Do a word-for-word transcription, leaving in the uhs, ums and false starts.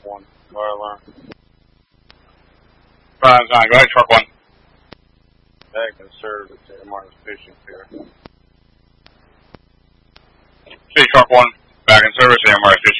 one. Fire alarm. Brian's on. Go ahead, truck one. Back in service. M R S Fishing Pier. City truck one. Back in service. M R S Fishing